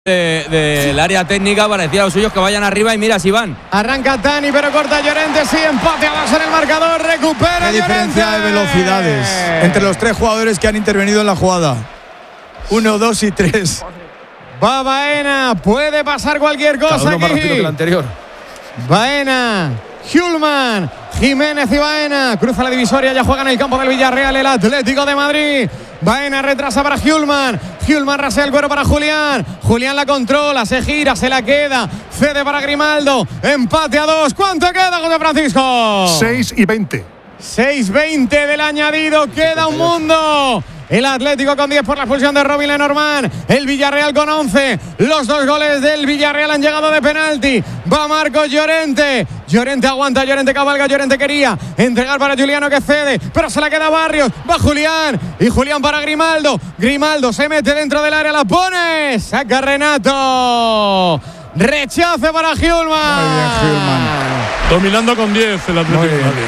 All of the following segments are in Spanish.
del área técnica, parecía a los suyos que vayan arriba y mira si van. Arranca Tani, pero corta Llorente, sí, empate a 2 en el marcador, recupera Qué diferencia de velocidades entre los tres jugadores que han intervenido en la jugada. 1, 2 y 3. Va Baena, puede pasar cualquier cosa. Cada uno aquí. más rápido que el anterior. Baena, Hjulmand, Jiménez y Baena. Cruza la divisoria, ya juega en el campo del Villarreal el Atlético de Madrid. Baena retrasa para Hjulmand. Hjulmand rasea el cuero para Julián. Julián la controla, se gira, se la queda. Cede para Grimaldo. Empate a 2. ¿Cuánto queda, José Francisco? 6 y 20. 6:20 del añadido. Queda un mundo. El Atlético con 10 por la expulsión de Robin Lenormand. El Villarreal con 11. Los 2 goles del Villarreal han llegado de penalti. Va Marcos Llorente. Llorente aguanta, Llorente cabalga, Llorente quería entregar para Juliano que cede, pero se la queda Barrios. Va Julián. Y Julián para Grimaldo. Grimaldo se mete dentro del área, la pone. Saca Renato. Rechace para Hjulmand. Muy bien, Hjulmand. Dominando con 10 el Atlético de Madrid.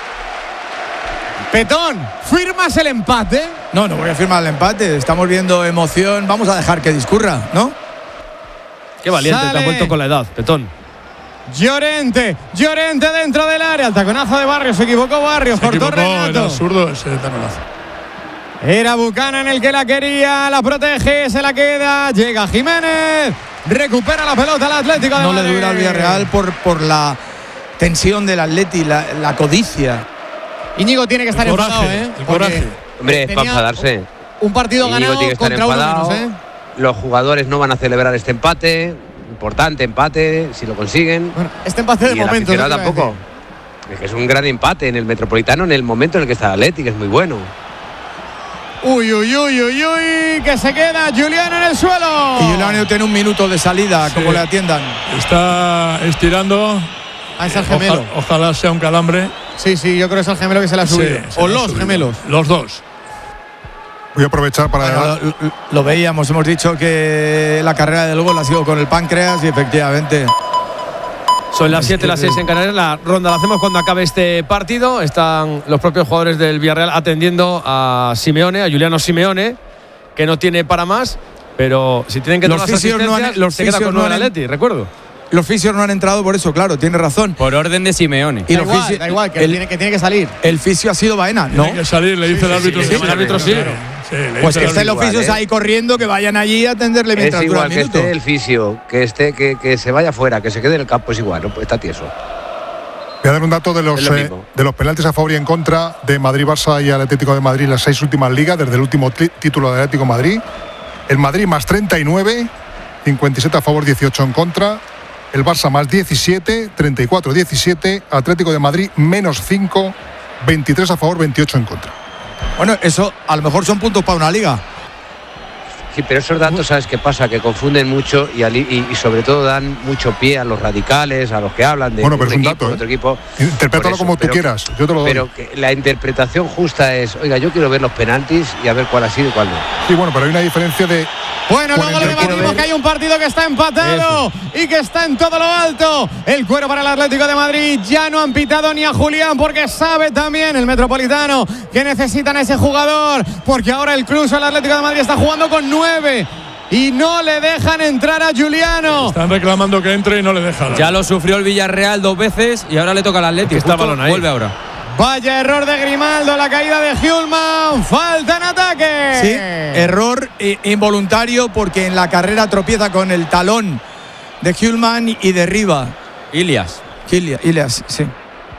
Petón, ¿firmas el empate? No voy a firmar el empate. Estamos viendo emoción. Vamos a dejar que discurra, ¿no? Qué valiente Sale. te has vuelto con la edad, Petón. Llorente dentro del área. El taconazo de Barrios, se equivocó Barrios, cortó Renato. Era zurdo ese taconazo. Era Buchanan el que la quería, la protege, se la queda. Llega Jiménez, recupera la pelota el Atlético de No Madrid. le dura al Villarreal por la tensión del Atleti, la codicia. Íñigo tiene que estar enfadado, ¿eh? El coraje. Hombre, es para enfadarse. Un partido Íñigo ganado tiene que estar contra uno enfadado. menos, ¿eh? Los jugadores no van a celebrar este empate. Importante empate, si lo consiguen. Bueno, este empate de Y el momento. aficionado ¿no? tampoco. Es que es un gran empate en el Metropolitano en el momento en el que está el Atleti, que es muy bueno. Uy, que se queda Juliano en el suelo. Y Julián tiene un minuto de salida, como le atiendan. Está estirando. Ah, es el gemelo. Ojalá sea un calambre. Sí, yo creo que es el gemelo que se la ha subido. Sí, O los gemelos. Los dos. Voy a aprovechar para... Bueno, lo veíamos, hemos dicho que la carrera del gol ha sido con el páncreas y efectivamente. Son las 7, las 6 en Canarias. La ronda la hacemos cuando acabe este partido. Están los propios jugadores del Villarreal atendiendo a Simeone, a Juliano Simeone, que no tiene para más, pero si tienen que Los tomar las fisios asistencias, se queda con 9 el Atleti, recuerdo. Los fisios no han entrado por eso, claro, tiene razón. Por orden de Simeone. Y Da igual, que tiene que salir. El fisio ha sido Baena, ¿no? Tiene que salir, le dice el árbitro. sí, el árbitro sí. Pues que estén los igual, fisios ahí corriendo, que vayan allí a atenderle mientras Es dura igual el que minuto. esté el fisio, que se vaya fuera, que se quede en el campo, es igual, ¿no? Pues está tieso. Voy a dar un dato de los penaltis a favor y en contra de Madrid, Barça y Atlético de Madrid en las 6 últimas ligas, desde el último título de Atlético de Madrid. El Madrid más 39, 57 a favor, 18 en contra. El Barça más 17, 34-17. Atlético de Madrid menos 5, 23 a favor, 28 en contra. Bueno, eso a lo mejor son puntos para una liga. Sí, pero esos datos, ¿sabes qué pasa? Que confunden mucho y sobre todo dan mucho pie a los radicales, a los que hablan de Bueno, pero un es un equipo, dato, otro equipo. Interprétalo como tú quieras, yo te lo doy. Pero que la interpretación justa es, oiga, yo quiero ver los penaltis y a ver cuál ha sido y cuál no. Sí, bueno, pero hay una diferencia de... Bueno, luego le 44. debatimos que hay un partido que está empatado y que está en todo lo alto. El cuero para el Atlético de Madrid. Ya no han pitado ni a Julián porque sabe también el Metropolitano que necesitan a ese jugador. Porque ahora el Cruz, el Atlético de Madrid, está jugando con 9 y no le dejan entrar a Juliano. Están reclamando que entre y no le dejan. Ya lo sufrió el Villarreal 2 veces y ahora le toca al Atleti. Está balón ahí. Vuelve ahora. Vaya error de Grimaldo, la caída de Hjulmand. Falta en ataque. Sí, error involuntario porque en la carrera tropieza con el talón de Hjulmand y derriba. Ilias, sí.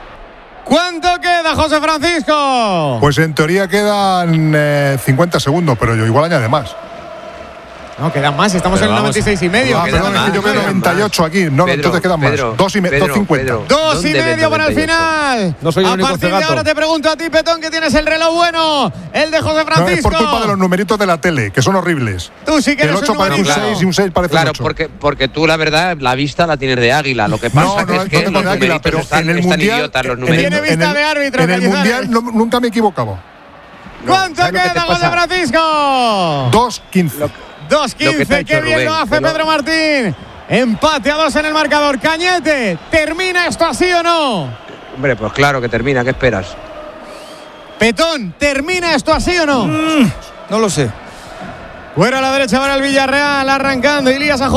¿Cuánto queda, José Francisco? Pues en teoría quedan 50 segundos, pero yo igual añade más. No, quedan más, estamos Pero en el vamos, 96 y medio. Ah, quedan perdón, es más, que yo veo quedan 98 aquí. No, Pedro, entonces quedan más. Pedro, 2,50. Pedro. 2 y ¿Dónde medio para el 98? final. No soy el a único partir de cegato. ahora te pregunto a ti, Petón, que tienes el reloj bueno. El de José No, es Francisco. por culpa de los numeritos de la tele, que son horribles. Tú sí que El eres 8 un parece un numerito. 6 y un 6 parece un Claro, 8. porque tú la verdad, la vista la tienes de águila. Lo que pasa No, es que tengo los de águila, numeritos pero están, en el están mundial, idiotas los en numeritos. Tiene vista de árbitro, en el Cañizares. mundial nunca me equivocaba. ¿Cuánto ¿sabes lo que queda, te José pasa? Francisco? 2,15. 2-15, qué bien lo hace Pedro Martín. Empate a 2 en el marcador. Cañete, ¿termina esto así o no? Hombre, pues claro que termina, ¿qué esperas? Petón, ¿termina esto así o no? No lo sé. Fuera a la derecha para el Villarreal, arrancando Ilías Ajú.